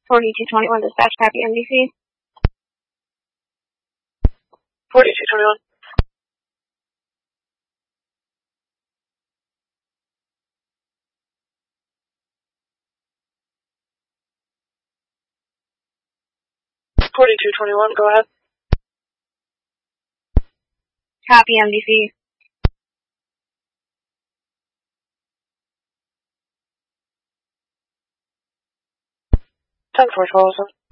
4221 dispatch, copy MDC. 4221. Go ahead. Copy MDC. 10-4, 1207.